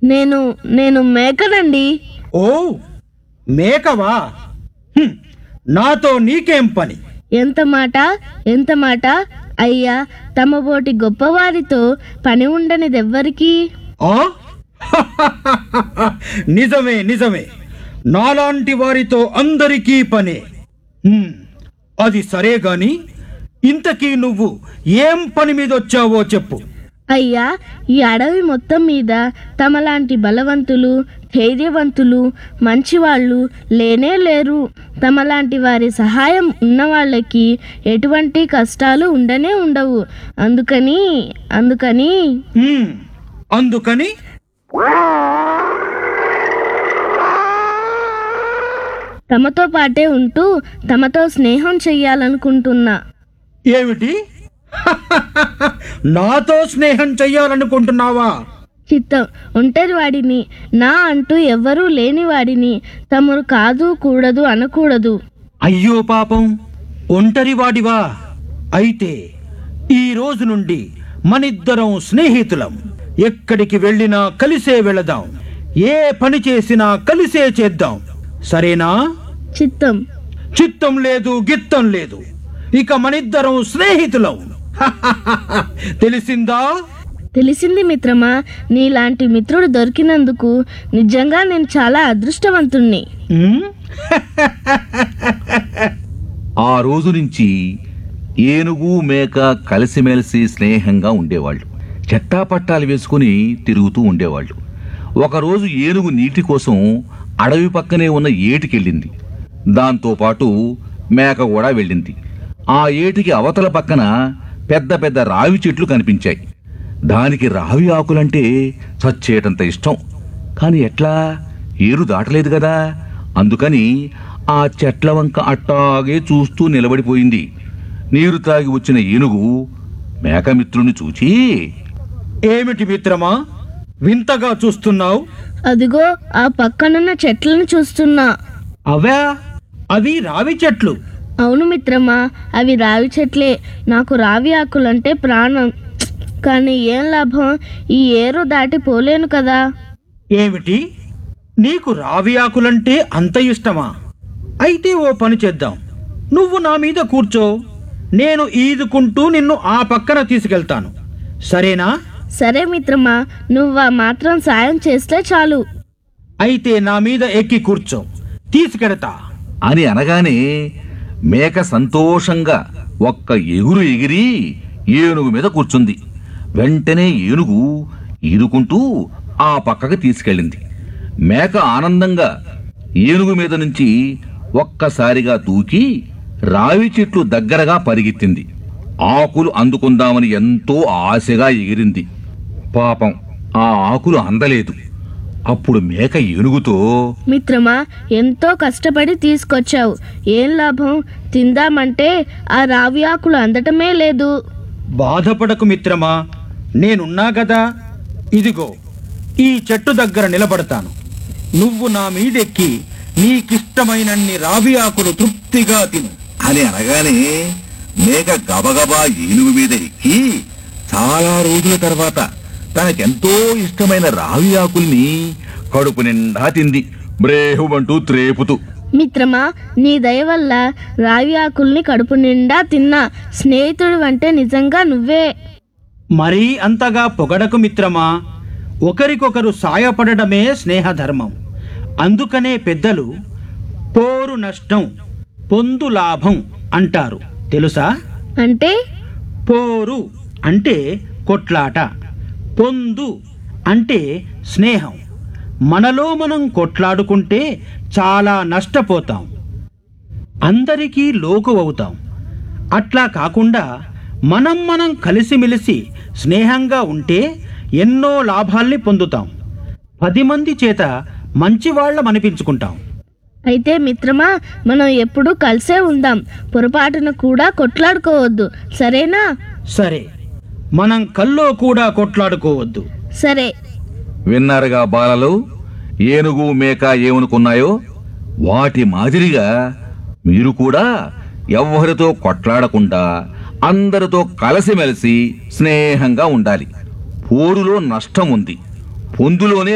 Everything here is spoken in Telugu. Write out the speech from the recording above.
నేను నేను మేకనండి. ఓ, మేకవా? హ్మ్, నాతో నీకేం పని? ఎంత మాట అయ్యా, తమబోటి గొప్పవారితో పని ఉండనిదెవ్వరికి. ఆ నిజమే నిజమే, నాలాంటి వారితో అందరికీ పనే. హ్మ్, అది సరే గాని ఇంతకీ నువ్వు ఏం పని మీద వచ్చావో చెప్పు. అయ్యా, ఈ అడవి మొత్తం మీద తమలాంటి బలవంతులు, ధైర్యవంతులు, మంచివాళ్ళు లేనే లేరు. తమలాంటి వారి సహాయం ఉన్న వాళ్ళకి ఎటువంటి కష్టాలు ఉండనే ఉండవు. అందుకని హ్మ్, అందుకని తమతో పాటే ఉంటూ తమతో స్నేహం చెయ్యాలనుకుంటున్నా. ఏమిటి? నాతో స్నేహం చెయ్యాలనుకుంటున్నావా? చిత్తం, ఒంటరి వాడిని, నా అంటూ ఎవ్వరూ లేని వాడిని తమరు కాదు కూడదు అనకూడదు. అయ్యో పాపం, ఒంటరి వాడివా? అయితే ఈ రోజు నుండి మనిద్దరం స్నేహితులం. ఎక్కడికి వెళ్ళినా కలిసే వెళదాం, ఏ పని చేసినా కలిసే చేద్దాం. సరేనా? చిత్తం. చిత్తం లేదు, గిత్తం లేదు, ఇక మనిద్దరం స్నేహితులం. తెలిసిందా? తెలిసింది మిత్రమా. నీలాంటి మిత్రుడు దొరికినందుకు నిజంగా నేను చాలా అదృష్టవంతుణ్ణి. ఉమ్? ఆ రోజు నుంచి ఏనుగు మేక కలిసిమెలిసి స్నేహంగా ఉండేవాళ్ళు. చెట్టాపట్టాలు వేసుకుని తిరుగుతూ ఉండేవాళ్ళు. ఒకరోజు ఏనుగు నీటి కోసం అడవి పక్కనే ఉన్న ఏటికెళ్ళింది. దాంతోపాటు మేక కూడా వెళ్ళింది. ఆ ఏటికి అవతల పక్కన పెద్ద పెద్ద రావి చెట్లు కనిపించాయి. దానికి రావి ఆకులంటే చచ్చేటంత ఇష్టం. కాని ఎట్లా? ఏరు దాటలేదు కదా. అందుకని ఆ చెట్ల వంక అట్టాగే చూస్తూ నిలబడిపోయింది. నీరు తాగి వచ్చిన ఏనుగు మేకమిత్రుని చూచి, ఏమిటి మిత్రమా, వింతగా చూస్తున్నావు? అదిగో ఆ పక్కనున్న చెట్లను చూస్తున్నా. అవా? అవి రావి చెట్లు. అవును మిత్రమా, అవి రావి చెట్లే. నాకు రావి ఆకులంటే ప్రాణం. కానీ ఏం లాభం, ఈ ఏరు దాటి పోలేను కదా. ఏమిటి, నీకు రావి ఆకులంటే అంత ఇష్టమా? అయితే ఓ పని చేద్దాం, నువ్వు నా మీద కూర్చో, నేను ఈదుకుంటూ నిన్ను ఆ పక్కన తీసుకెళ్తాను. సరేనా? సరే మిత్రమా, నువ్వు ఆ మాత్రం సాయం చేస్తే చాలు. అయితే నా మీద ఎక్కి కూర్చో, తీసుకెడతా అని అనగానే మేక సంతోషంగా ఒక్క ఎగురు ఎగిరి ఏనుగు మీద కూర్చుంది. వెంటనే ఏనుగు ఈదుకుంటూ ఆ పక్కకి తీసుకెళ్ళింది. మేక ఆనందంగా ఏనుగు మీద నుంచి ఒక్కసారిగా దూకి రావి చెట్లు దగ్గరగా పరిగెత్తింది. ఆకులు అందుకుందామని ఎంతో ఆశగా ఎగిరింది. పాపం, ఆ ఆకులు అందలేదు. అప్పుడు మేక ఏనుగుతో, మిత్రమా, ఎంతో కష్టపడి తీసుకొచ్చావు, ఏం లాభం? తిందామంటే ఆ రావి ఆకులు అందటమే లేదు. బాధపడకు మిత్రమా, నేనున్నా గదా. ఇదిగో ఈ చెట్టు దగ్గర నిలబడతాను. నువ్వు నా మీదెక్కి నీకిష్టమైనన్ని రావి ఆకులు తృప్తిగా తిను అని అనగానే మేక గబగబా ఏనుగు మీద ఎక్కి చాలా రోజుల తర్వాత తనకెంతో ఇష్టమైన రావి ఆకుల్ని కడుపు నిండా తింది, బ్రేహుమంటూ త్రేపుతూ. మిత్రమా, నీ దయ వల్ల రావి ఆకుల్ని కడుపు నిండా తిన్నా. స్నేహితుడు అంటే నిజంగా నువ్వే. మరీ అంతగా పొగడకు మిత్రమా, ఒకరికొకరు సాయపడడమే స్నేహధర్మం. అందుకనే పెద్దలు పోరు నష్టం పొందు లాభం అంటారు, తెలుసా? అంటే? పోరు అంటే కొట్లాట, పొందు అంటే స్నేహం. మనలో మనం కొట్లాడుకుంటే చాలా నష్టపోతాం, అందరికీ లోకు అవుతాం. అట్లా కాకుండా మనం కలిసిమెలిసి స్నేహంగా ఉంటే ఎన్నో లాభాల్ని పొందుతాం. 10 మంది చేత మంచివాళ్ళమనిపించుకుంటాం. అయితే మిత్రమా, మనం ఎప్పుడూ కలిసే ఉందాం. పొరపాటున కూడా కొట్లాడుకోవద్దు, సరేనా? సరే, మనం కల్లో కూడా కొట్లాడుకోవద్దు. సరే. విన్నారుగా బాలలు, ఏనుగు మేక ఏమనుకున్నాయో? వాటి మాదిరిగా మీరు కూడా ఎవ్వరితో కొట్లాడకుండా అందరితో కలిసిమెలిసి స్నేహంగా ఉండాలి. పోరులో నష్టం ఉంది, పొందులోనే